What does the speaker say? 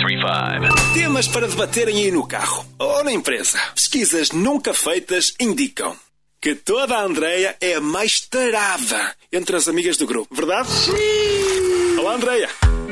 101.35. Temas para debaterem aí no carro ou na empresa. Pesquisas nunca feitas indicam que toda a Andreia é a mais tarada entre as amigas do grupo. Verdade? Sim! Olá, Andreia.